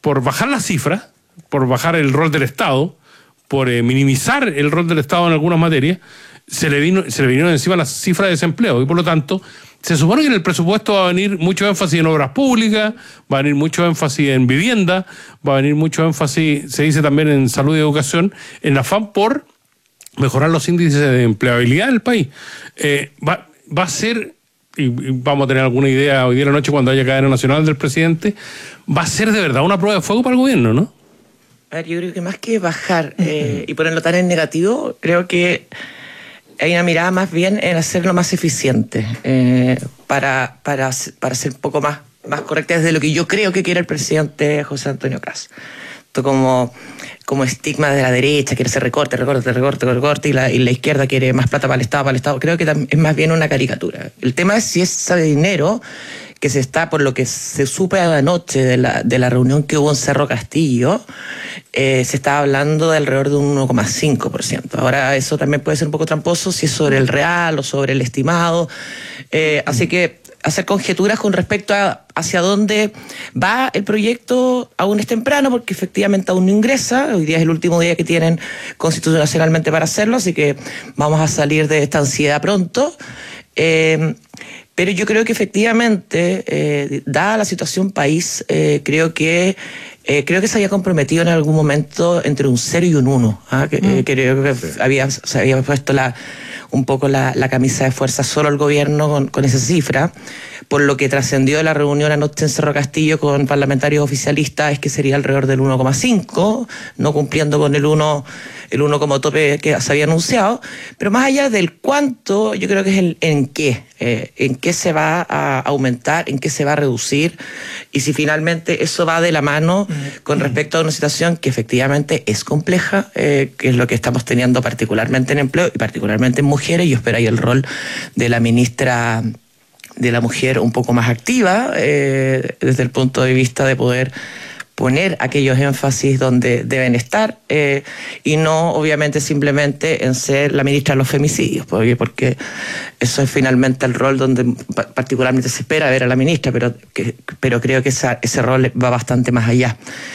por bajar las cifras, por bajar el rol del Estado, por minimizar el rol del Estado en algunas materias, se le vinieron encima las cifras de desempleo y por lo tanto se supone que en el presupuesto va a venir mucho énfasis en obras públicas, va a venir mucho énfasis en vivienda, va a venir mucho énfasis, se dice también en salud y educación, en afán por mejorar los índices de empleabilidad del país. Va a ser, y vamos a tener alguna idea hoy día en la noche cuando haya cadena nacional del presidente, va a ser de verdad una prueba de fuego para el gobierno, ¿no? A ver, yo creo que más que bajar y ponerlo tan en negativo, creo que hay una mirada más bien en hacerlo más eficiente para ser un poco más correcta desde lo que yo creo que quiere el presidente José Antonio Kast. Esto como estigma de la derecha, quiere hacer recorte, y la izquierda quiere más plata para el Estado. Creo que es más bien una caricatura. El tema es si ese dinero que se está, por lo que se supe anoche de la reunión que hubo en Cerro Castillo, se está hablando de alrededor de un 1,5%. Ahora, eso también puede ser un poco tramposo si es sobre el real o sobre el estimado. Así que hacer conjeturas con respecto a hacia dónde va el proyecto aún es temprano, porque efectivamente aún no ingresa. Hoy día es el último día que tienen constitucionalmente para hacerlo, así que vamos a salir de esta ansiedad pronto. Pero yo creo que efectivamente, dada la situación país, creo que se había comprometido en algún momento entre un 0 y un 1. Creo que se había puesto un poco la camisa de fuerza solo el gobierno con esa cifra. Por lo que trascendió de la reunión anoche en Cerro Castillo con parlamentarios oficialistas es que sería alrededor del 1,5, no cumpliendo con el 1 como tope que se había anunciado. Pero más allá del cuánto, yo creo que es el en qué se va a aumentar, en qué se va a reducir, y si finalmente eso va de la mano con respecto a una situación que efectivamente es compleja, que es lo que estamos teniendo particularmente en empleo y particularmente en mujeres. Yo espero ahí el rol de la ministra de la Mujer un poco más activa, desde el punto de vista de poder poner aquellos énfasis donde deben estar, y no obviamente simplemente en ser la ministra de los femicidios, porque eso es finalmente el rol donde particularmente se espera ver a la ministra, pero creo que ese rol va bastante más allá.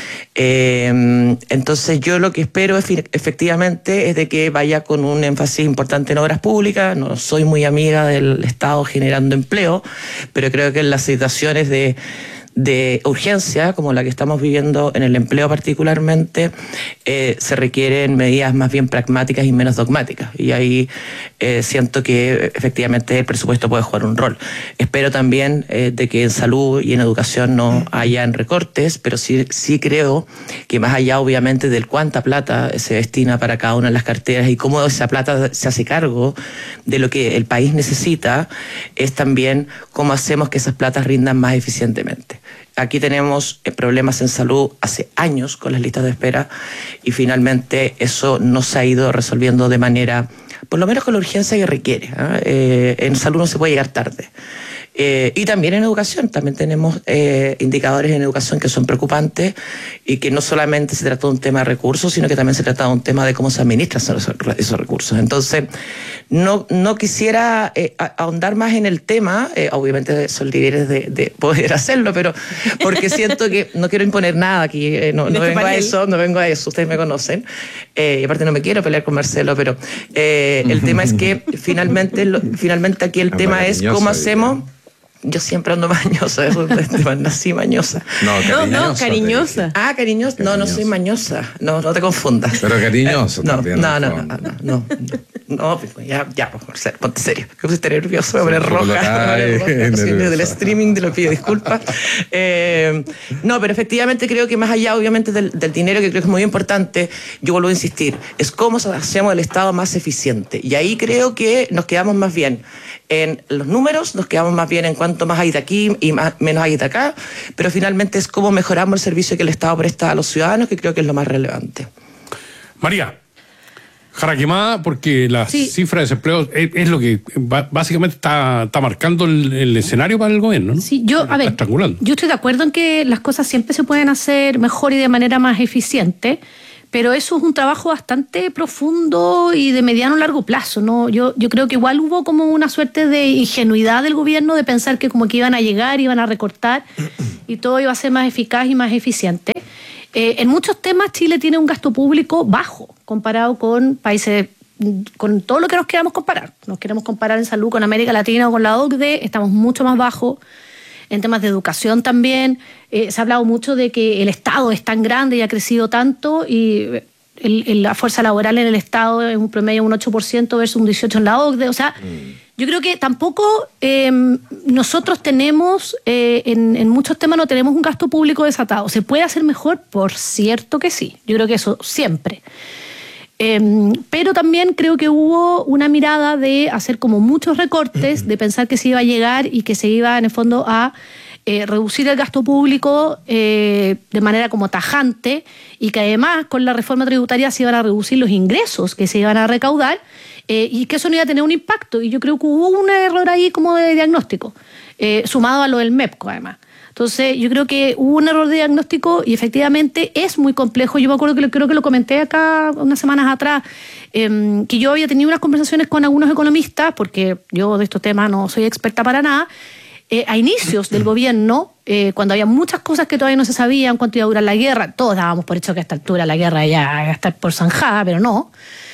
Entonces yo lo que espero efectivamente es de que vaya con un énfasis importante en obras públicas. No soy muy amiga del Estado generando empleo, pero creo que en las situaciones de urgencia, como la que estamos viviendo en el empleo particularmente, se requieren medidas más bien pragmáticas y menos dogmáticas. Y ahí siento que efectivamente el presupuesto puede jugar un rol. Espero también de que en salud y en educación no hayan recortes, pero sí creo que más allá obviamente del cuánta plata se destina para cada una de las carteras y cómo esa plata se hace cargo de lo que el país necesita, es también cómo hacemos que esas platas rindan más eficientemente. Aquí tenemos problemas en salud hace años con las listas de espera, y finalmente eso no se ha ido resolviendo de manera, por lo menos con la urgencia que requiere. En salud no se puede llegar tarde. Y también en educación, también tenemos indicadores en educación que son preocupantes, y que no solamente se trata de un tema de recursos, sino que también se trata de un tema de cómo se administran esos recursos. Entonces, no quisiera ahondar más en el tema, obviamente soy libre de poder hacerlo, pero porque siento que no quiero imponer nada aquí, no vengo a eso, ustedes me conocen, y aparte no me quiero pelear con Marcelo, pero el tema es que finalmente aquí el tema es cómo hacemos. Yo siempre ando mañosa, eso nací mañosa. No, cariñosa. Cariñosa. No soy mañosa. No te confundas. Pero cariñoso también. No, pues ya, Marcelo, ponte serio. Que pusiste nervioso, me pone roja. Del streaming, te lo pido disculpas. No, pero efectivamente creo que más allá, obviamente, del dinero, que creo que es muy importante, yo vuelvo a insistir, es cómo hacemos el Estado más eficiente. Y ahí creo que nos quedamos más bien en los números, nos quedamos más bien en cuánto más hay de aquí y menos hay de acá, pero finalmente es cómo mejoramos el servicio que el Estado presta a los ciudadanos, que creo que es lo más relevante. María, jara quemada, porque la cifra de desempleo es lo que básicamente está marcando el escenario para el gobierno, ¿no? Sí, yo estoy de acuerdo en que las cosas siempre se pueden hacer mejor y de manera más eficiente, pero eso es un trabajo bastante profundo y de mediano a largo plazo, ¿no? Yo creo que igual hubo como una suerte de ingenuidad del gobierno de pensar que como que iban a llegar, iban a recortar y todo iba a ser más eficaz y más eficiente. En muchos temas Chile tiene un gasto público bajo comparado con países, con todo lo que nos queramos comparar. Nos queremos comparar en salud con América Latina o con la OCDE, estamos mucho más bajos. En temas de educación también, se ha hablado mucho de que el Estado es tan grande y ha crecido tanto y la fuerza laboral en el Estado es un promedio de un 8% versus un 18% en la OCDE. O sea, yo creo que tampoco nosotros tenemos, en muchos temas no tenemos un gasto público desatado. ¿Se puede hacer mejor? Por cierto que sí. Yo creo que eso siempre. Pero también creo que hubo una mirada de hacer como muchos recortes, de pensar que se iba a llegar y que se iba en el fondo a reducir el gasto público de manera como tajante, y que además con la reforma tributaria se iban a reducir los ingresos que se iban a recaudar, y que eso no iba a tener un impacto. Y yo creo que hubo un error ahí como de diagnóstico, sumado a lo del MEPCO además. Entonces, yo creo que hubo un error de diagnóstico y efectivamente es muy complejo. Yo me acuerdo que creo que lo comenté acá unas semanas atrás, que yo había tenido unas conversaciones con algunos economistas, porque yo de estos temas no soy experta para nada, a inicios del gobierno, cuando había muchas cosas que todavía no se sabían, cuánto iba a durar la guerra. Todos dábamos por hecho que a esta altura la guerra ya iba a estar por zanjada, pero no.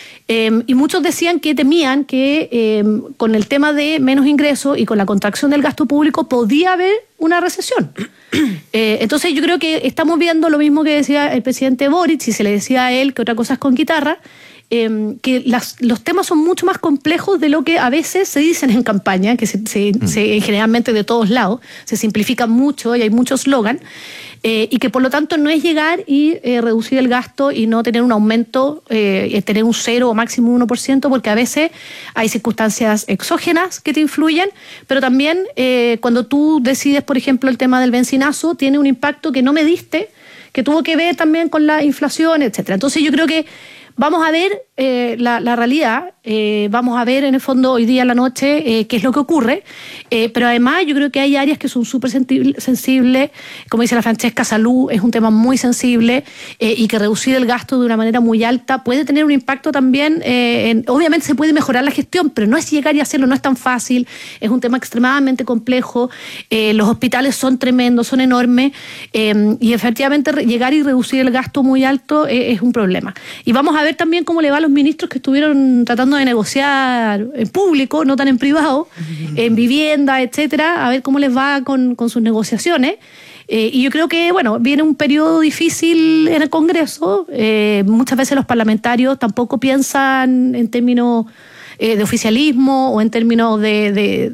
Y muchos decían que temían que con el tema de menos ingresos y con la contracción del gasto público podía haber una recesión. Entonces yo creo que estamos viendo lo mismo que decía el presidente Boric, si se le decía a él que otra cosa es con guitarra, que los temas son mucho más complejos de lo que a veces se dicen en campaña, que generalmente de todos lados, se simplifican mucho y hay mucho eslogan, y que por lo tanto no es llegar y reducir el gasto y no tener un aumento, tener un 0 o máximo 1%, porque a veces hay circunstancias exógenas que te influyen, pero también cuando tú decides, por ejemplo, el tema del benzinazo, tiene un impacto que no mediste, que tuvo que ver también con la inflación, etcétera. Entonces yo creo que vamos a ver la realidad, vamos a ver en el fondo hoy día a la noche qué es lo que ocurre, pero además yo creo que hay áreas que son súper sensibles, como dice la Francesca, salud es un tema muy sensible, y que reducir el gasto de una manera muy alta puede tener un impacto también, obviamente se puede mejorar la gestión, pero no es llegar y hacerlo, no es tan fácil, es un tema extremadamente complejo, los hospitales son tremendos, son enormes, y efectivamente llegar y reducir el gasto muy alto es un problema. Y vamos a ver también cómo le va a los ministros que estuvieron tratando de negociar en público, no tan en privado, en vivienda, etcétera, a ver cómo les va con sus negociaciones. Y yo creo que, bueno, viene un periodo difícil en el Congreso. Muchas veces los parlamentarios tampoco piensan en términos de oficialismo o en términos de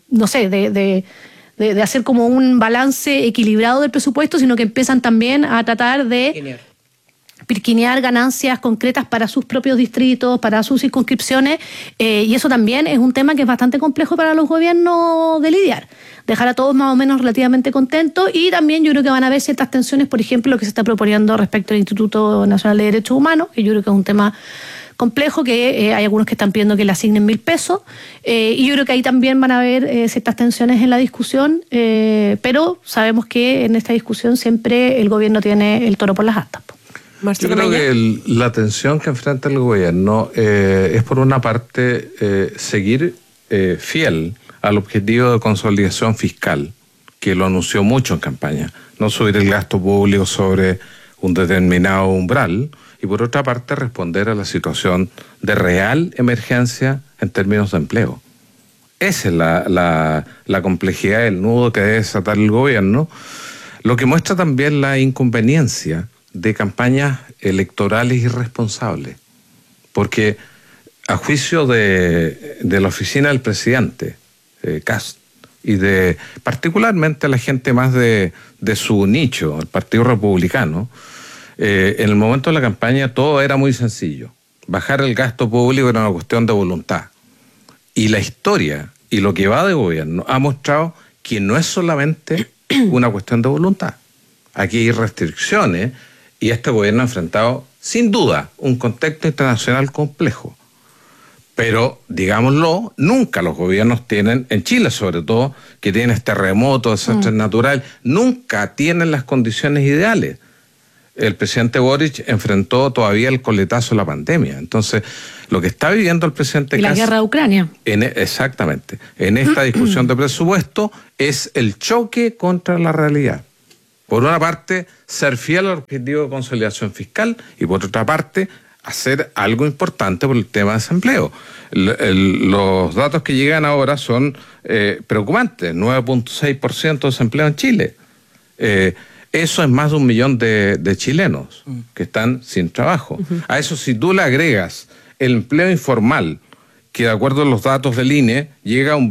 hacer como un balance equilibrado del presupuesto, sino que empiezan también a tratar de pirquinear ganancias concretas para sus propios distritos, para sus circunscripciones, y eso también es un tema que es bastante complejo para los gobiernos de lidiar. Dejar a todos más o menos relativamente contentos, y también yo creo que van a haber ciertas tensiones, por ejemplo, lo que se está proponiendo respecto al Instituto Nacional de Derechos Humanos, que yo creo que es un tema complejo, que hay algunos que están pidiendo que le asignen 1.000 pesos, y yo creo que ahí también van a haber ciertas tensiones en la discusión, pero sabemos que en esta discusión siempre el gobierno tiene el toro por las astas. Yo creo que la tensión que enfrenta el gobierno es, por una parte, seguir fiel al objetivo de consolidación fiscal, que lo anunció mucho en campaña, no subir el gasto público sobre un determinado umbral, y por otra parte responder a la situación de real emergencia en términos de empleo. Esa es la complejidad del nudo que debe desatar el gobierno, lo que muestra también la inconveniencia de campañas electorales irresponsables, porque a juicio de la oficina del presidente, Kast, y de particularmente la gente más de su nicho, el Partido Republicano, en el momento de la campaña todo era muy sencillo. Bajar el gasto público era una cuestión de voluntad. Y la historia y lo que va de gobierno ha mostrado que no es solamente una cuestión de voluntad. Aquí hay restricciones, y este gobierno ha enfrentado, sin duda, un contexto internacional complejo. Pero, digámoslo, nunca los gobiernos tienen, en Chile sobre todo, que tienen terremotos, desastres naturales, nunca tienen las condiciones ideales. El presidente Boric enfrentó todavía el coletazo de la pandemia. Entonces, lo que está viviendo el presidente... Y la guerra de Ucrania. Exactamente. En esta discusión de presupuesto es el choque contra la realidad. Por una parte, ser fiel al objetivo de consolidación fiscal y por otra parte, hacer algo importante por el tema de desempleo. Los datos que llegan ahora son preocupantes, 9.6% de desempleo en Chile. Eso es más de 1 millón de chilenos que están sin trabajo. A eso, si tú le agregas el empleo informal, que de acuerdo a los datos del INE, llega a un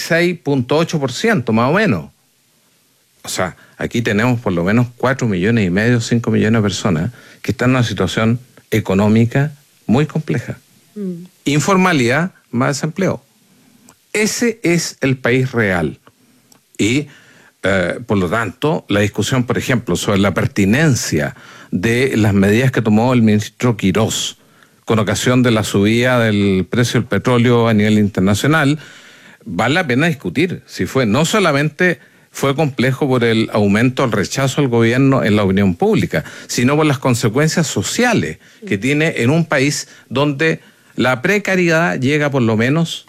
26.8% más o menos. O sea, aquí tenemos por lo menos 4,5 millones, 5 millones de personas que están en una situación económica muy compleja. Informalidad más desempleo. Ese es el país real. Y por lo tanto, la discusión, por ejemplo, sobre la pertinencia de las medidas que tomó el ministro Quirós con ocasión de la subida del precio del petróleo a nivel internacional, vale la pena discutir si no solamente fue complejo por el aumento del rechazo al gobierno en la opinión pública, sino por las consecuencias sociales que tiene en un país donde la precariedad llega por lo menos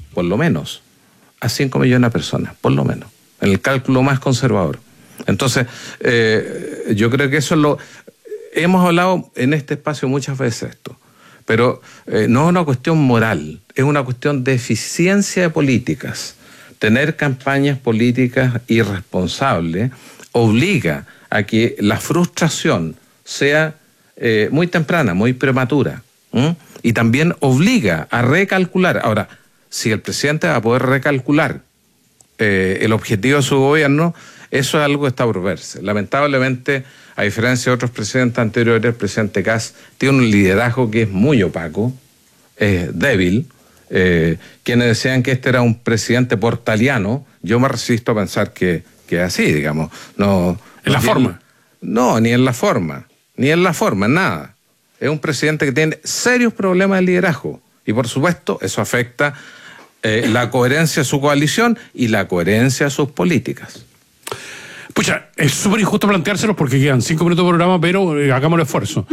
a 5 millones de personas, por lo menos, en el cálculo más conservador. Entonces, yo creo que eso hemos hablado en este espacio muchas veces esto, pero no es una cuestión moral, es una cuestión de eficiencia de políticas. Tener campañas políticas irresponsables obliga a que la frustración sea muy temprana, muy prematura, y también obliga a recalcular. Ahora, si el presidente va a poder recalcular el objetivo de su gobierno, eso es algo que está por verse. Lamentablemente, a diferencia de otros presidentes anteriores, el presidente Kast tiene un liderazgo que es muy opaco, es débil. Quienes decían que este era un presidente portaliano, yo me resisto a pensar que es así, digamos. No, ¿En la forma? No, ni en la forma, en nada. Es un presidente que tiene serios problemas de liderazgo y por supuesto eso afecta la coherencia de su coalición y la coherencia de sus políticas. Pucha, es súper injusto planteárselo porque quedan 5 minutos de programa, pero hagamos el esfuerzo.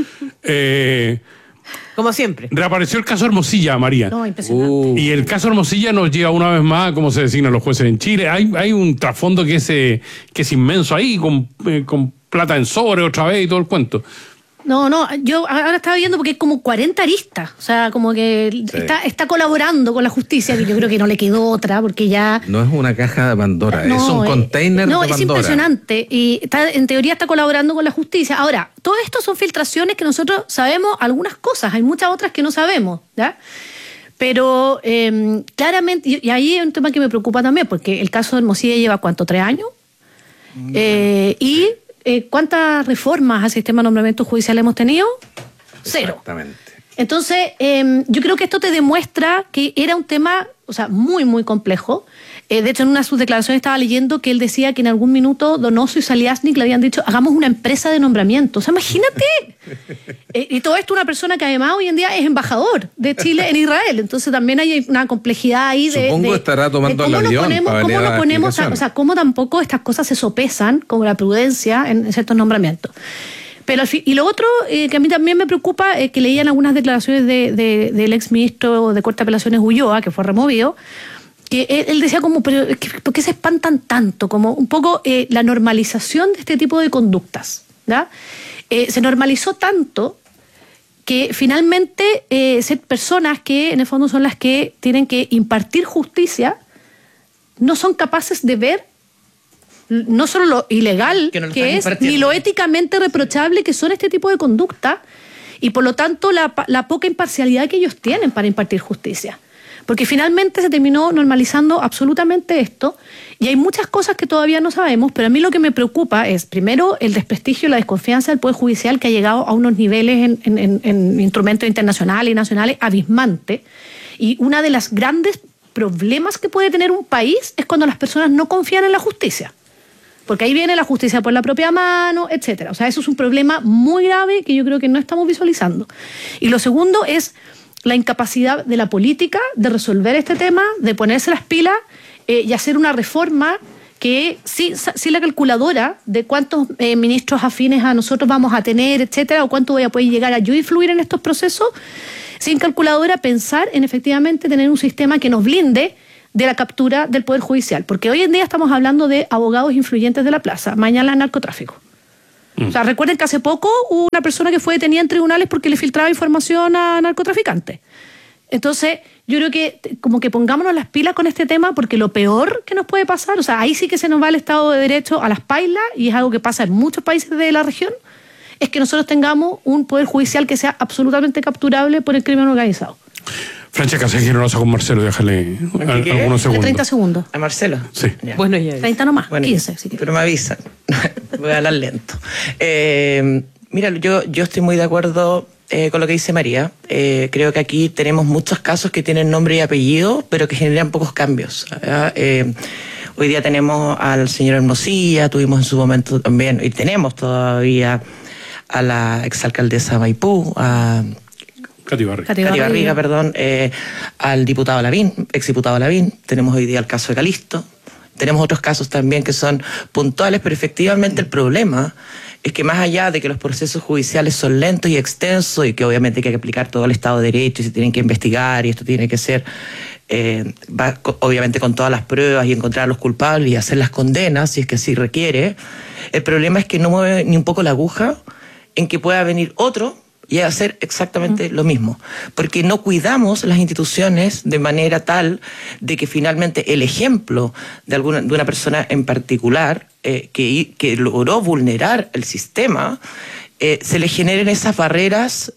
Como siempre. Reapareció el caso Hermosilla, María. No, impresionante. Y el caso Hermosilla nos lleva una vez más a cómo se designan los jueces en Chile. Hay un trasfondo que es inmenso ahí, con plata en sobre otra vez y todo el cuento. No, yo ahora estaba viendo porque hay como 40 aristas, o sea, como que sí. está colaborando con la justicia, que yo creo que no le quedó otra, porque ya... No es una caja de Pandora, es un container de Pandora. No, es impresionante, y en teoría está colaborando con la justicia. Ahora, todo esto son filtraciones que nosotros sabemos algunas cosas, hay muchas otras que no sabemos, ¿ya? Pero claramente, y ahí hay un tema que me preocupa también, porque el caso de Hermosilla lleva, ¿cuánto? ¿3 años? Y... ¿cuántas reformas al sistema de nombramiento judicial hemos tenido? 0. Exactamente. Entonces, yo creo que esto te demuestra que era un tema, o sea, muy, muy complejo. De hecho, en una de sus declaraciones estaba leyendo que él decía que en algún minuto Donoso y Saliasnik le habían dicho, hagamos una empresa de nombramiento. O sea, imagínate. Y todo esto una persona que además hoy en día es embajador de Chile en Israel. Entonces también hay una complejidad ahí de... Supongo estará tomando el avión para venir a la explicación. O sea, cómo tampoco estas cosas se sopesan, como la prudencia en ciertos nombramientos. Pero y lo otro que a mí también me preocupa es que leían algunas declaraciones del exministro de Corte de Apelaciones Ulloa, que fue removido, que él decía como, pero ¿por qué se espantan tanto? Como un poco la normalización de este tipo de conductas, ¿ya? Se normalizó tanto que finalmente ser personas que en el fondo son las que tienen que impartir justicia no son capaces de ver no solo lo ilegal que es, ni lo éticamente reprochable que son este tipo de conductas, y por lo tanto la poca imparcialidad que ellos tienen para impartir justicia. Porque finalmente se terminó normalizando absolutamente esto, y hay muchas cosas que todavía no sabemos, pero a mí lo que me preocupa es, primero, el desprestigio y la desconfianza del Poder Judicial, que ha llegado a unos niveles en instrumentos internacionales y nacionales abismantes, y una de las grandes problemas que puede tener un país es cuando las personas no confían en la justicia. Porque ahí viene la justicia por la propia mano, etcétera. O sea, eso es un problema muy grave que yo creo que no estamos visualizando. Y lo segundo es la incapacidad de la política de resolver este tema, de ponerse las pilas y hacer una reforma que sí la calculadora de cuántos ministros afines a nosotros vamos a tener, etcétera, o cuánto voy a poder llegar a yo influir en estos procesos, sin calculadora pensar en efectivamente tener un sistema que nos blinde de la captura del Poder Judicial. Porque hoy en día estamos hablando de abogados influyentes de la plaza, mañana narcotráfico. O sea, recuerden que hace poco hubo una persona que fue detenida en tribunales porque le filtraba información a narcotraficantes. Entonces, yo creo que como que pongámonos las pilas con este tema, porque lo peor que nos puede pasar, o sea, ahí sí que se nos va el Estado de Derecho a las pailas, y es algo que pasa en muchos países de la región, es que nosotros tengamos un poder judicial que sea absolutamente capturable por el crimen organizado. Francesca, sé generosa con Marcelo, déjale algunos segundos. 30 segundos. ¿A Marcelo? Sí. Ya. Bueno, ya. 30 nomás, Bueno, 15. Si pero me avisan. Voy a hablar lento. Mira, yo estoy muy de acuerdo con lo que dice María. Creo que aquí tenemos muchos casos que tienen nombre y apellido, pero que generan pocos cambios. Hoy día tenemos al señor Hermosilla, tuvimos en su momento también, y tenemos todavía a la exalcaldesa Maipú, a Katy Barriga, perdón, al diputado Lavín, exdiputado Lavín. Tenemos hoy día el caso de Calisto. Tenemos otros casos también que son puntuales, pero efectivamente el problema es que más allá de que los procesos judiciales son lentos y extensos, y que obviamente hay que aplicar todo el Estado de Derecho y se tienen que investigar, y esto tiene que ser obviamente con todas las pruebas y encontrar a los culpables y hacer las condenas si es que así requiere, el problema es que no mueve ni un poco la aguja en que pueda venir otro y hacer exactamente lo mismo, porque no cuidamos las instituciones de manera tal de que finalmente el ejemplo de una persona en particular que logró vulnerar el sistema, se le generen esas barreras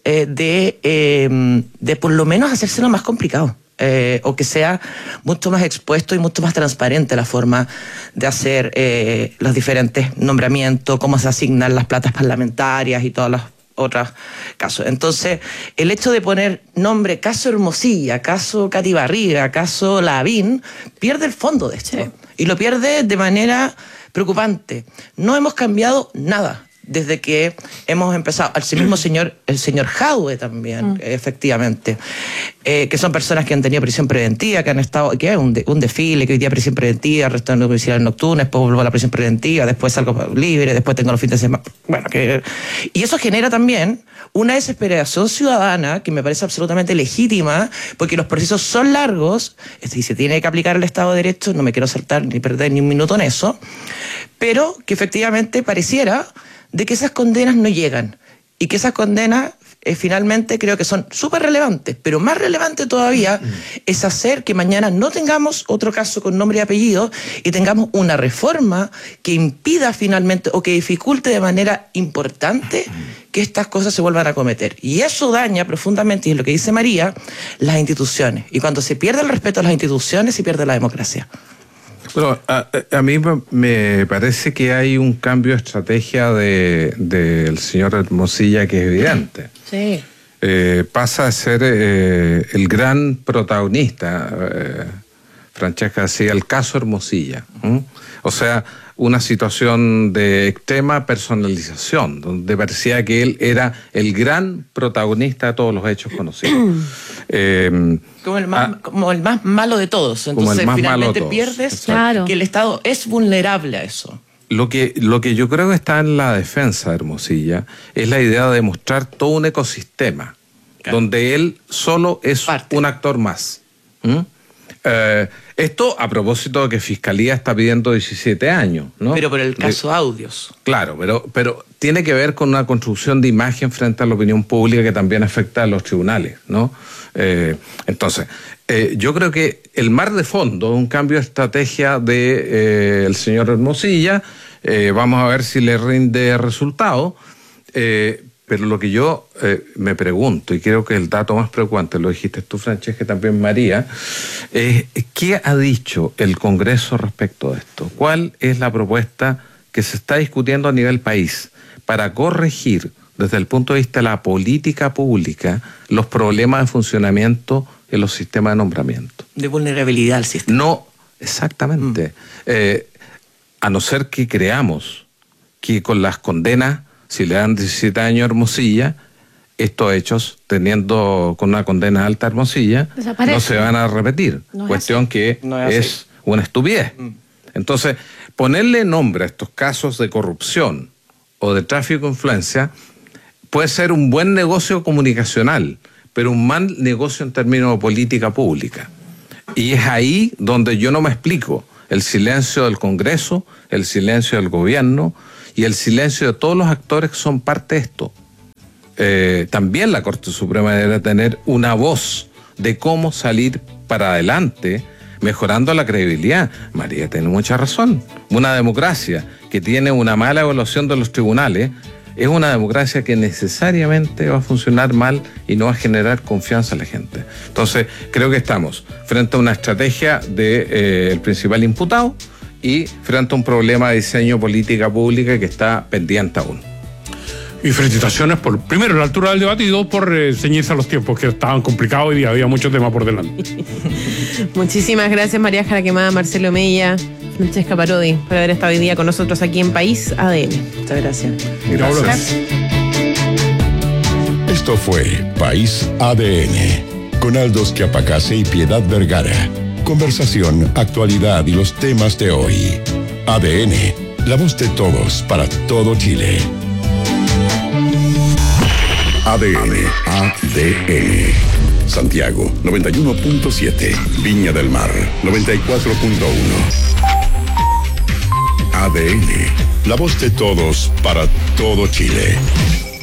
de por lo menos hacérselo más complicado. O que sea mucho más expuesto y mucho más transparente la forma de hacer los diferentes nombramientos, cómo se asignan las platas parlamentarias y todas las otros casos. Entonces, el hecho de poner nombre caso Hermosilla, caso Katy Barriga, caso Lavín, pierde el fondo de esto. Sí. Y lo pierde de manera preocupante. No hemos cambiado nada desde que hemos empezado. El mismo señor, el señor Jadwe también, efectivamente, que son personas que han tenido prisión preventiva, que han estado, que es un desfile, que hoy día prisión preventiva, arresto en domiciliario nocturno, después vuelvo a la prisión preventiva, después salgo libre, después tengo los fines de semana. Bueno, y eso genera también una desesperación ciudadana que me parece absolutamente legítima, porque los procesos son largos, y se tiene que aplicar el Estado de Derecho, no me quiero saltar ni perder ni un minuto en eso, pero que efectivamente pareciera de que esas condenas no llegan, y que esas condenas finalmente creo que son súper relevantes, pero más relevante todavía es hacer que mañana no tengamos otro caso con nombre y apellido y tengamos una reforma que impida finalmente o que dificulte de manera importante que estas cosas se vuelvan a cometer. Y eso daña profundamente, y es lo que dice María, las instituciones. Y cuando se pierde el respeto a las instituciones, se pierde la democracia. Bueno, a mí me parece que hay un cambio de estrategia del señor Hermosilla que es evidente. Sí. Pasa a ser el gran protagonista, Francesca decía, el caso Hermosilla. O sea, una situación de extrema personalización, donde parecía que él era el gran protagonista de todos los hechos conocidos. Como el más malo de todos. Entonces finalmente pierdes que el Estado es vulnerable a eso. Lo que yo creo que está en la defensa de Hermosilla es la idea de mostrar todo un ecosistema, donde él solo es un actor más. Esto a propósito de que Fiscalía está pidiendo 17 años, ¿no? Pero por el caso Audios. Claro, pero tiene que ver con una construcción de imagen frente a la opinión pública que también afecta a los tribunales, ¿no? Entonces, yo creo que el mar de fondo, un cambio de estrategia de el señor Hermosilla, vamos a ver si le rinde resultado, pero lo que yo me pregunto, y creo que el dato más preocupante, lo dijiste tú, Francesca, también María, ¿qué ha dicho el Congreso respecto de esto? ¿Cuál es la propuesta que se está discutiendo a nivel país para corregir desde el punto de vista de la política pública los problemas de funcionamiento en los sistemas de nombramiento? De vulnerabilidad al sistema. No, exactamente. A no ser que creamos que con las condenas, si le dan 17 años a Hermosilla, estos hechos, teniendo con una condena alta a Hermosilla, no se van a repetir. No cuestión que es una estupidez. Entonces, ponerle nombre a estos casos de corrupción o de tráfico de influencia puede ser un buen negocio comunicacional, pero un mal negocio en términos de política pública. Y es ahí donde yo no me explico el silencio del Congreso, el silencio del gobierno, y el silencio de todos los actores que son parte de esto. También la Corte Suprema deberá tener una voz de cómo salir para adelante, mejorando la credibilidad. María tiene mucha razón. Una democracia que tiene una mala evaluación de los tribunales es una democracia que necesariamente va a funcionar mal y no va a generar confianza en la gente. Entonces, creo que estamos frente a una estrategia del principal imputado y frente a un problema de diseño política pública que está pendiente aún. Y felicitaciones por, primero, la altura del debate y dos, por ceñirse a los tiempos que estaban complicados y había mucho tema por delante. Muchísimas gracias, María Jara Quemada, Marcelo Mella, Francesca Parodi, por haber estado hoy día con nosotros aquí en País ADN. Muchas gracias. Gracias. Esto fue País ADN, con Aldo Schiapacase y Piedad Vergara. Conversación, actualidad y los temas de hoy. ADN, la voz de todos para todo Chile. ADN. Santiago, 91.7. Viña del Mar, 94.1. ADN, la voz de todos para todo Chile.